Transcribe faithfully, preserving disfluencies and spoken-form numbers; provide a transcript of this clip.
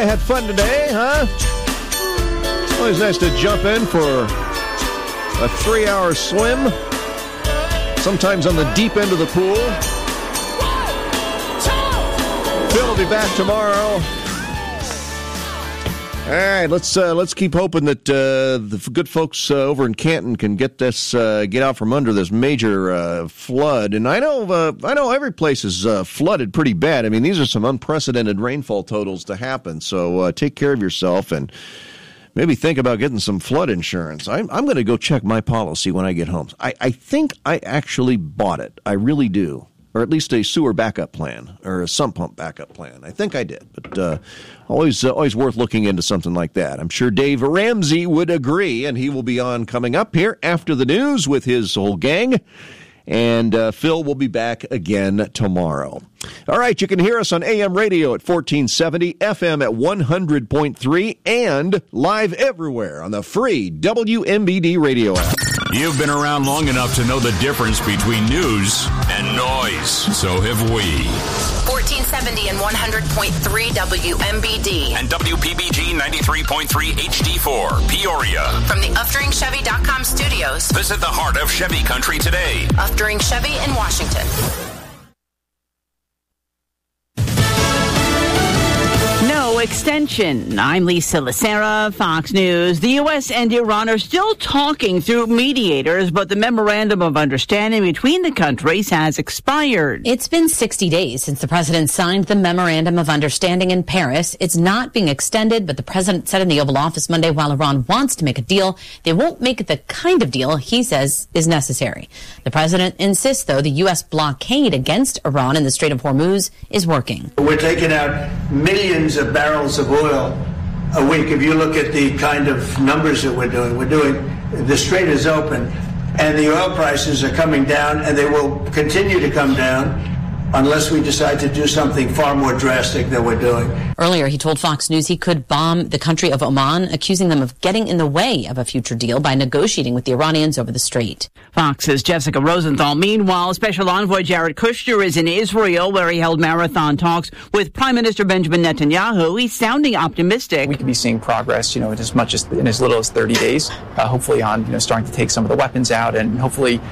you had fun today, huh? Always nice to jump in for a three-hour swim, sometimes on the deep end of the pool. Phil will be back tomorrow. All right, let's uh, let's keep hoping that uh, the good folks uh, over in Canton can get this uh, get out from under this major uh, flood. And I know uh, I know every place is uh, flooded pretty bad. I mean, these are some unprecedented rainfall totals to happen. So uh, take care of yourself and maybe think about getting some flood insurance. I'm I'm going to go check my policy when I get home. I, I think I actually bought it. I really do. Or at least a sewer backup plan, or a sump pump backup plan. I think I did, but uh, always uh, always worth looking into something like that. I'm sure Dave Ramsey would agree, and he will be on coming up here after the news with his whole gang. And uh, Phil will be back again tomorrow. All right, you can hear us on A M radio at fourteen seventy, F M at one hundred point three, and live everywhere on the free W M B D radio app. You've been around long enough to know the difference between news and noise. So have we. fourteen seventy and one hundred point three W M B D. And W P B G ninety-three point three H D four, Peoria. From the Uftering Chevy dot com studios. Visit the heart of Chevy country today. Uftering Chevy in Washington. No extension. I'm Lisa Lacera, Fox News. The U S and Iran are still talking through mediators, but the memorandum of understanding between the countries has expired. It's been sixty days since the president signed the memorandum of understanding in Paris. It's not being extended, but the president said in the Oval Office Monday while Iran wants to make a deal, they won't make the kind of deal he says is necessary. The president insists, though, the U S blockade against Iran in the Strait of Hormuz is working. We're taking out millions of barrels of oil a week. If you look at the kind of numbers that we're doing, we're doing, the strait is open and the oil prices are coming down, and they will continue to come down unless we decide to do something far more drastic than we're doing. Earlier, he told Fox News he could bomb the country of Oman, accusing them of getting in the way of a future deal by negotiating with the Iranians over the strait. Fox's Jessica Rosenthal. Meanwhile, Special Envoy Jared Kushner is in Israel, where he held marathon talks with Prime Minister Benjamin Netanyahu. He's sounding optimistic. We could be seeing progress, you know, in as much as in as little as thirty days, uh, hopefully on, you know, starting to take some of the weapons out and hopefully